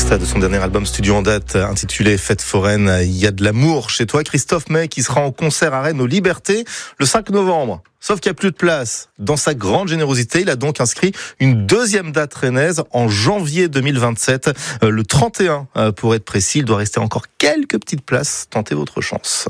extrait de son dernier album studio en date intitulé Fête foraine. Il y a de l'amour chez toi. Christophe May qui sera en concert à Rennes aux Libertés le 5 novembre. Sauf qu'il n'y a plus de place. Dans sa grande générosité, il a donc inscrit une deuxième date rennaise en janvier 2027. Le 31 pour être précis. Il doit rester encore quelques petites places. Tentez votre chance.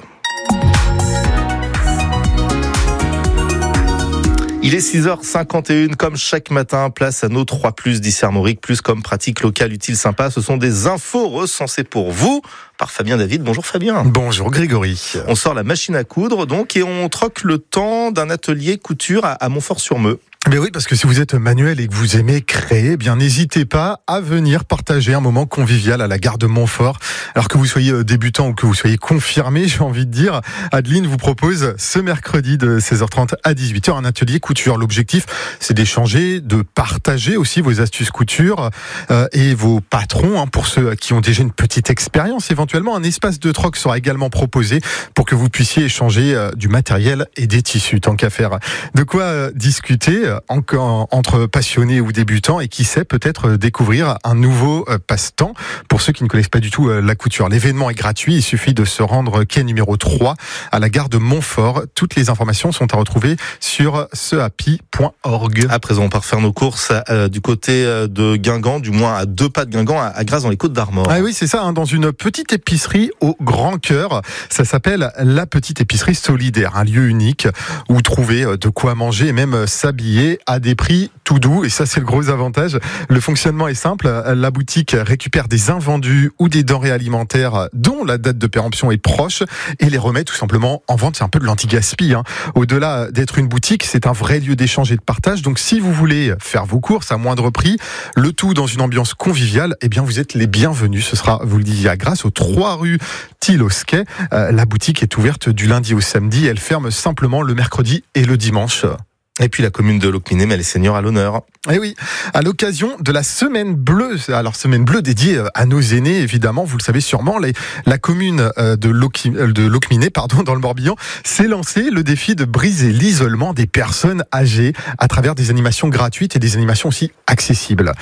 Il est 6h51, comme chaque matin, place à nos 3+, d'ici Armorique, plus comme pratique locale utile sympa. Ce sont des infos recensées pour vous par Fabien David. Bonjour Fabien. Bonjour Grégory. On sort la machine à coudre donc et on troque le temps d'un atelier couture à Montfort-sur-Meux. Mais oui, parce que si vous êtes manuel et que vous aimez créer, eh bien n'hésitez pas à venir partager un moment convivial à la gare de Montfort. Alors que vous soyez débutant ou que vous soyez confirmé, j'ai envie de dire, Adeline vous propose ce mercredi de 16h30 à 18h un atelier couture. L'objectif, c'est d'échanger, de partager aussi vos astuces couture et vos patrons, pour ceux qui ont déjà une petite expérience. Éventuellement, un espace de troc sera également proposé pour que vous puissiez échanger du matériel et des tissus, tant qu'à faire. De quoi discuter entre passionnés ou débutants et qui sait peut-être découvrir un nouveau passe-temps pour ceux qui ne connaissent pas du tout la couture. L'événement est gratuit, il suffit de se rendre quai numéro 3 à la gare de Montfort. Toutes les informations sont à retrouver sur cehappy.org. À présent, on part faire nos courses du côté de Guingamp, du moins à 2 pas de Guingamp, à Grasse dans les Côtes-d'Armor. Ah oui, c'est ça, dans une petite épicerie au grand cœur. Ça s'appelle la petite épicerie solidaire, un lieu unique où trouver de quoi manger et même s'habiller à des prix tout doux, et ça c'est le gros avantage. Le fonctionnement est simple, la boutique récupère des invendus ou des denrées alimentaires dont la date de péremption est proche et les remet tout simplement en vente. C'est un peu de l'anti-gaspi. Au-delà d'être une boutique, c'est un vrai lieu d'échange et de partage. Donc si vous voulez faire vos courses à moindre prix, le tout dans une ambiance conviviale, eh bien vous êtes les bienvenus. Ce sera, vous le disiez, à Grasse, aux 3 rue Thilosquet. La boutique est ouverte du lundi au samedi. Elle ferme simplement le mercredi et le dimanche. Et puis la commune de Locminé met les seniors à l'honneur. Et oui, à l'occasion de la Semaine Bleue, alors Semaine Bleue dédiée à nos aînés, évidemment, vous le savez sûrement, la commune de Locminé, dans le Morbihan, s'est lancé le défi de briser l'isolement des personnes âgées à travers des animations gratuites et des animations aussi accessibles.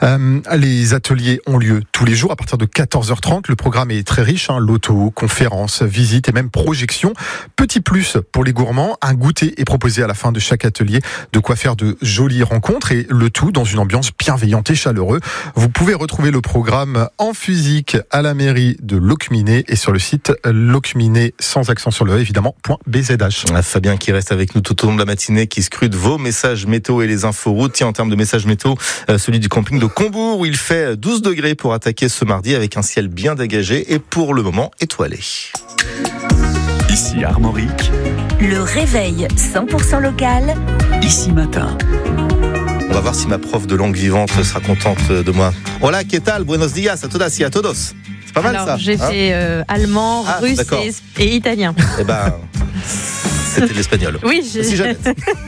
Les ateliers ont lieu tous les jours à partir de 14h30. Le programme est très riche, loto, conférences, visites et même projections. Petit plus pour les gourmands, un goûter est proposé à la fin de chaque atelier. De quoi faire de jolies rencontres et le tout dans une ambiance bienveillante et chaleureuse. Vous pouvez retrouver le programme en physique à la mairie de Locminé et sur le site Locminé sans accent sur le E évidemment .bzh. Fabien qui reste avec nous tout au long de la matinée, qui scrute vos messages météo et les infos routes. Tiens, en termes de messages météo, celui du camping de Combourg où il fait 12 degrés pour attaquer ce mardi avec un ciel bien dégagé et pour le moment étoilé. Ici Armorique, le réveil 100% local. Ici Matin. On va voir si ma prof de langue vivante sera contente de moi. Hola, ¿qué tal? Buenos días a todas y a todos. C'est pas mal. Alors, ça. J'ai fait allemand, russe et italien. Eh ben, c'était l'espagnol. Oui, Si Jeannette.